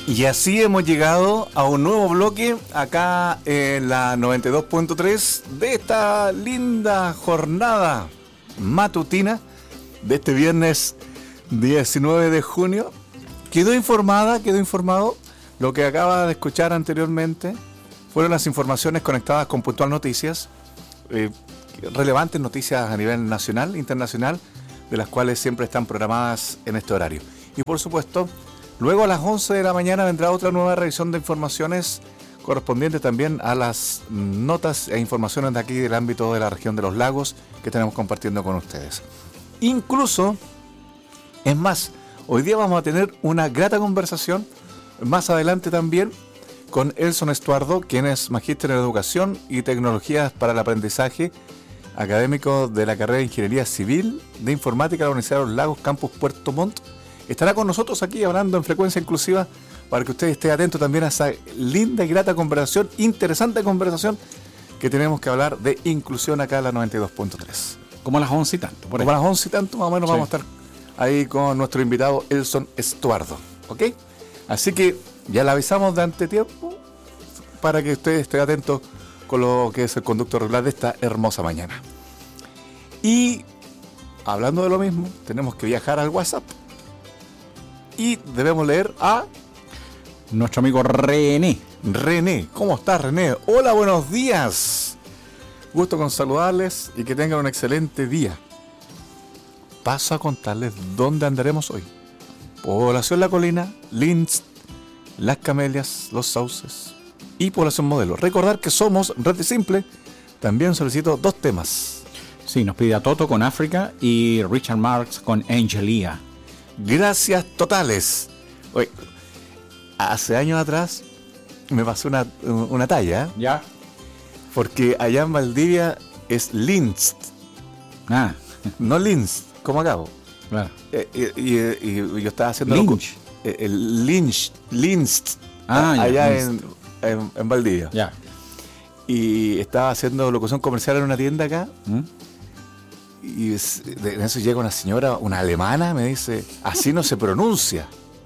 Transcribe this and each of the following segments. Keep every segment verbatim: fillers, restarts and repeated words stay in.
Y así hemos llegado a un nuevo bloque acá en la noventa y dos punto tres de esta linda jornada matutina de este viernes diecinueve de junio. Quedó informada, quedó informado. Lo que acaba de escuchar anteriormente fueron las informaciones conectadas con Puntual Noticias, eh, relevantes noticias a nivel nacional, internacional, de las cuales siempre están programadas en este horario. Y por supuesto, luego a las once de la mañana vendrá otra nueva revisión de informaciones correspondientes también a las notas e informaciones de aquí del ámbito de la región de los lagos que tenemos compartiendo con ustedes. Incluso, es más, hoy día vamos a tener una grata conversación, más adelante también, con Elson Estuardo, quien es magíster en Educación y Tecnologías para el Aprendizaje académico de la carrera de Ingeniería Civil de Informática de la Universidad de los Lagos, Campus Puerto Montt. Estará con nosotros aquí hablando en Frecuencia Inclusiva para que usted esté atento también a esa linda y grata conversación, interesante conversación que tenemos que hablar de inclusión acá en la noventa y dos punto tres. Como a las once y tanto. Por Como a las once y tanto más o menos sí. Vamos a estar ahí con nuestro invitado Elson Estuardo. ¿Ok? Así que ya le avisamos de antetiempo para que usted esté atento con lo que es el conducto regular de esta hermosa mañana. Y hablando de lo mismo, tenemos que viajar al WhatsApp. Y debemos leer a nuestro amigo René. René, ¿cómo estás, René? Hola, buenos días. Gusto con saludarles y que tengan un excelente día. Paso a contarles dónde andaremos hoy. Población La Colina, Linz, Las Camelias, Los Sauces y Población Modelo. Recordar que somos Red Simple. También solicito dos temas. Sí, nos pide a Toto con África y Richard Marx con Angelia. Gracias totales. Oye, hace años atrás me pasó una, una talla. ¿eh? ¿Ya? Porque allá en Valdivia es Linz. Ah. No Linz, como acabo. Claro. Eh, y, y, y, y yo estaba haciendo... Lynch. Loco, el Linz. Linz. Ah, allá ya, en, en, en Valdivia. Ya. Y estaba haciendo locución comercial en una tienda acá. ¿Mm? Y en eso llega una señora, una alemana, me dice, así no se pronuncia.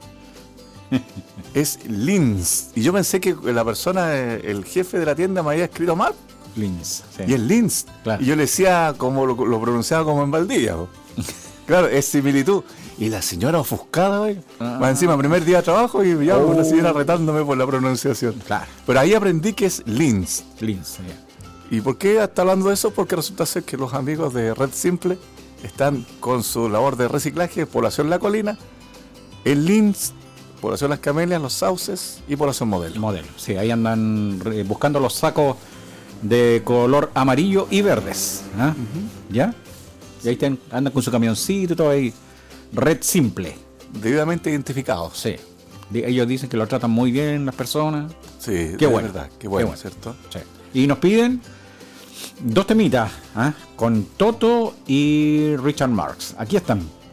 Es Linz. Y yo pensé que la persona, el jefe de la tienda, me había escrito mal. Linz. Sí. Y es Linz. Claro. Y yo le decía, como lo, lo pronunciaba como en Valdivia. Claro, es similitud. Y la señora ofuscada, güey. Ah. Más encima, primer día de trabajo y ya oh. La señora retándome por la pronunciación. Claro. Pero ahí aprendí que es Linz. Linz, yeah. ¿Y por qué está hablando de eso? Porque resulta ser que los amigos de Red Simple están con su labor de reciclaje, Población La Colina, en Linz, Población Las Camelias, Los Sauces y Población Modelo. Modelo, sí, ahí andan buscando los sacos de color amarillo y verdes. ¿Ah? Uh-huh. ¿Ya? Y ahí están, andan con su camioncito y todo ahí. Red Simple. Debidamente identificados. Sí. Ellos dicen que lo tratan muy bien las personas. Sí, qué bueno. Verdad, qué bueno, qué bueno. ¿Cierto? Sí. Y nos piden dos temitas, ¿eh? Con Toto y Richard Marx. Aquí están.